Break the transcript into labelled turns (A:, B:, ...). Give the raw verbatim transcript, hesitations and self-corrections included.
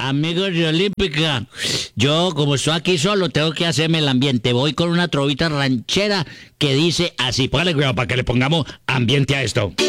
A: amigos de Olímpica, yo como estoy aquí solo tengo que hacerme el ambiente. Voy con una trovita ranchera que dice así. Póngale cuidado para que le pongamos ambiente a esto.